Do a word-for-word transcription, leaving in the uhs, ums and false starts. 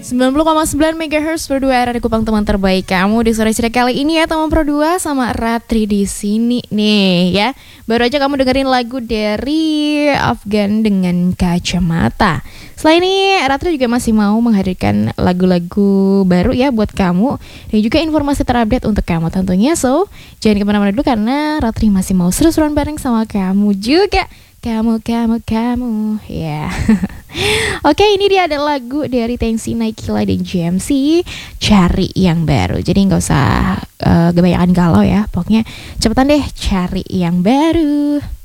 sembilan puluh koma sembilan megahertz per dua R di Kupang, teman terbaik kamu di sore ceria kali ini ya, teman Pro dua sama Ratri di sini nih ya. Baru aja kamu dengerin lagu dari Afgan dengan Kacamata. Selain ini Ratri juga masih mau menghadirkan lagu-lagu baru ya buat kamu, dan juga informasi terupdate untuk kamu tentunya. So jangan kemana-mana dulu karena Ratri masih mau seru-seruan bareng sama kamu juga. Kamu, kamu, kamu, ya. Yeah. Oke, ini dia ada lagu dari Tengsi, Naikila dan J M C, Cari Yang Baru. Jadi nggak usah uh, kebanyakan galau ya, pokoknya cepetan deh cari yang baru.